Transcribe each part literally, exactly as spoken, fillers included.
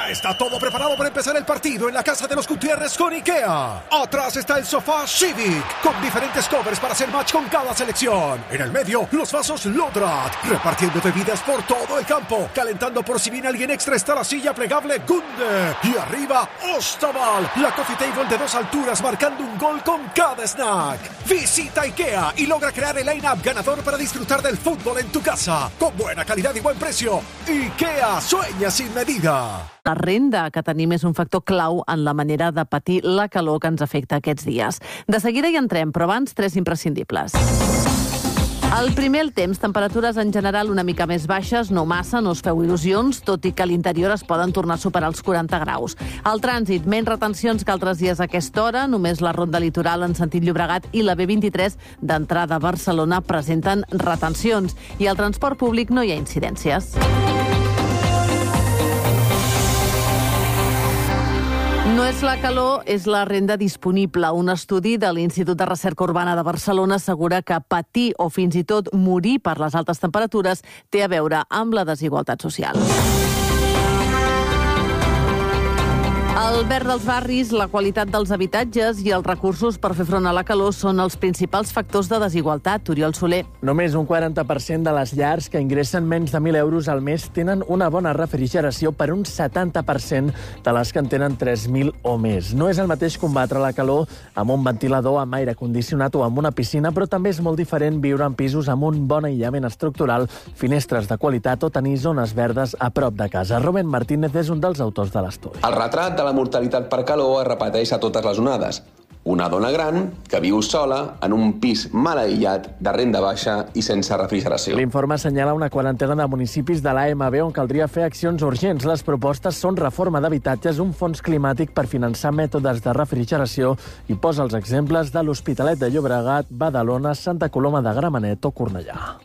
Ya está todo preparado para empezar el partido en la casa de los Gutiérrez con IKEA. Atrás está el sofá Civic, con diferentes covers para hacer match con cada selección. En el medio, los vasos Lodrat, repartiendo bebidas por todo el campo. Calentando por si viene alguien extra está la silla plegable Gunde. Y arriba, Ostaval, la coffee table de dos alturas marcando un gol con cada snack. Visita IKEA y logra crear el line-up ganador para disfrutar del fútbol en tu casa. Con buena calidad y buen precio. IKEA, sueña sin medida. La renda que tenim és un factor clau en la manera de patir la calor que ens afecta aquests dies. De seguida hi entrem, però abans tres imprescindibles. El primer, el temps. Temperatures en general una mica més baixes, no massa, no us feu il·lusions, tot i que a l'interior es poden tornar a superar els quaranta graus. El trànsit, menys retencions que altres dies a aquesta hora, només la ronda litoral en sentit Llobregat i la B vint-i-tres d'entrada a Barcelona presenten retencions. I al transport públic no hi ha incidències. No és la calor, és la renda disponible. Un estudi de l'Institut de Recerca Urbana de Barcelona assegura que patir o fins i tot morir per les altes temperatures té a veure amb la desigualtat social. El verd dels barris, la qualitat dels habitatges i els recursos per fer front a la calor són els principals factors de desigualtat. Oriol Soler. Només un quaranta per cent de les llars que ingressen menys de mil euros al mes tenen una bona refrigeració per un setanta per cent de les que en tenen tres mil o més. No és el mateix combatre la calor amb un ventilador, amb aire condicionat o amb una piscina, però també és molt diferent viure en pisos amb un bon aïllament estructural, finestres de qualitat o tenir zones verdes a prop de casa. Rubén Martínez és un dels autors de l'estudi. El retrat de la mortalitat per calor es repeteix a totes les onades. Una dona gran que viu sola en un pis mal aïllat, de renda baixa i sense refrigeració. L'informe assenyala una quarantena de municipis de l'A M B on caldria fer accions urgents. Les propostes són reforma d'habitatges, un fons climàtic per finançar mètodes de refrigeració i posa els exemples de l'Hospitalet de Llobregat, Badalona, Santa Coloma de Gramenet o Cornellà.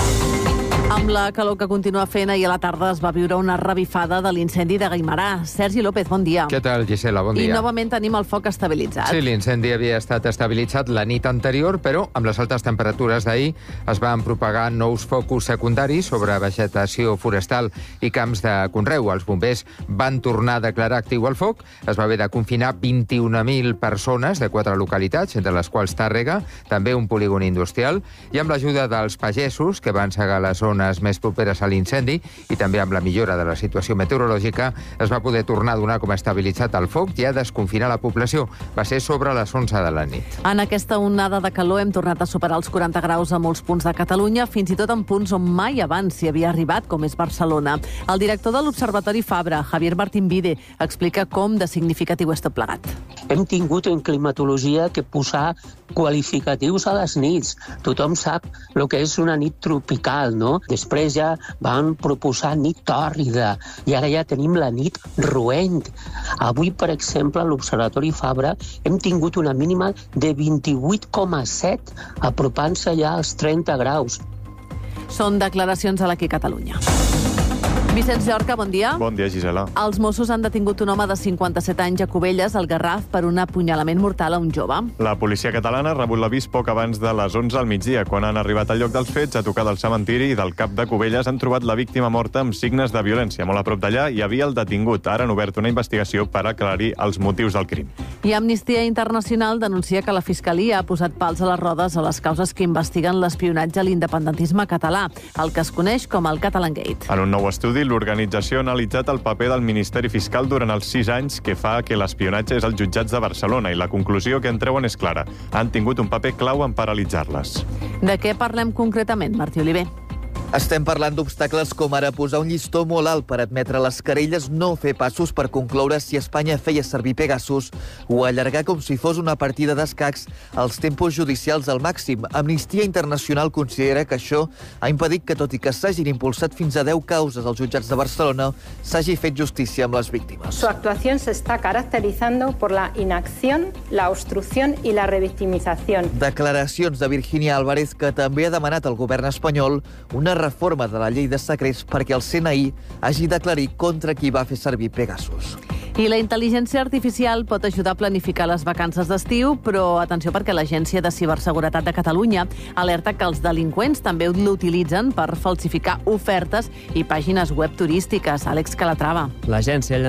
Amb la calor que continua fent, ahir a la tarda es va viure una revifada de l'incendi de Guimerà. Sergi López, bon dia. Què tal, Gisela? Bon dia. I novament tenim el foc estabilitzat. Sí, l'incendi havia estat estabilitzat la nit anterior, però amb les altes temperatures d'ahir es van propagar nous focus secundaris sobre vegetació forestal i camps de conreu. Els bombers van tornar a declarar actiu el foc. Es va haver de confinar vint-i-un mil persones de quatre localitats, entre les quals Tàrrega, també un polígon industrial, i amb l'ajuda dels pagesos, que van cegar les zones més properes a l'incendi i també amb la millora de la situació meteorològica es va poder tornar a donar com estabilitzat el foc i a desconfinar la població. Va ser sobre les onze de la nit. En aquesta onada de calor hem tornat a superar els quaranta graus a molts punts de Catalunya, fins i tot en punts on mai abans s'hi havia arribat, com és Barcelona. El director de l'Observatori Fabra, Javier Martín Vide, explica com de significatiu és tot plegat. Hem tingut en climatologia que posar qualificatius a les nits. Tothom sap el que és una nit tropical, no? Després ja van proposar nit tòrrida i ara ja tenim la nit roent. Avui, per exemple, a l'Observatori Fabra hem tingut una mínima de vint-i-vuit coma set, apropant-se ja als trenta graus. Són declaracions a l'Aquí Catalunya. Vicenç Llorca, bon dia. Bon dia, Gisela. Els Mossos han detingut un home de cinquanta-set anys a Cubelles, al Garraf, per un apunyalament mortal a un jove. La policia catalana ha rebut l'avís poc abans de les onze al migdia. Quan han arribat al lloc dels fets, a tocar del cementiri i del cap de Cubelles, han trobat la víctima morta amb signes de violència. Molt a prop d'allà hi havia el detingut. Ara han obert una investigació per aclarir els motius del crim. I Amnistia Internacional denuncia que la Fiscalia ha posat pals a les rodes a les causes que investiguen l'espionatge a l'independentisme català, el que es coneix com el Catalangate. En un nou estudi, l'organització ha analitzat el paper del Ministeri Fiscal durant els sis anys que fa que l'espionatge és als jutjats de Barcelona i la conclusió que en treuen és clara. Han tingut un paper clau en paralitzar-les. De què parlem concretament, Martí Oliver? Estem parlant d'obstacles com ara posar un llistó molt alt per admetre les querelles, no fer passos per concloure si Espanya feia servir Pegasus o allargar com si fos una partida d'escacs els tempos judicials al màxim. Amnistia Internacional considera que això ha impedit que, tot i que s'hagin impulsat fins a deu causes als jutjats de Barcelona, s'hagi fet justícia amb les víctimes. Su actuación se está caracterizando por la inacción, la obstrucción y la revictimización. Declaracions de Virginia Álvarez, que també ha demanat al govern espanyol una reforma de la llei de secrets perquè el C N I hagi d'aclarir contra qui va fer servir Pegasus. I la intel·ligència artificial pot ajudar a planificar les vacances d'estiu, però atenció perquè l'Agència de Ciberseguretat de Catalunya alerta que els delinqüents també l'utilitzen per falsificar ofertes i pàgines web turístiques. Àlex Calatrava. L'agència